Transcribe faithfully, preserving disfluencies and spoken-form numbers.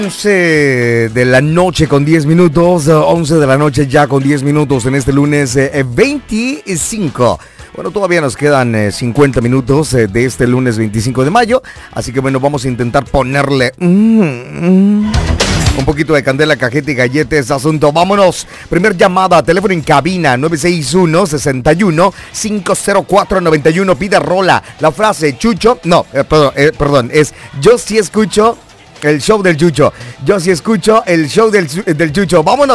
once de la noche con diez minutos, once de la noche ya con diez minutos en este lunes eh, veinticinco. Bueno, todavía nos quedan eh, cincuenta minutos eh, de este lunes veinticinco de mayo, así que bueno, vamos a intentar ponerle mm, mm, un poquito de candela, cajeta y galleta a este asunto. Vámonos, primer llamada, teléfono en cabina nueve seis uno, seis uno, cinco cero cuatro, nueve uno, pide rola. La frase, Chucho, no, eh, perdón, eh, perdón, es yo sí escucho el show del Chucho. Yo sí escucho el show del, del Chucho. Vámonos.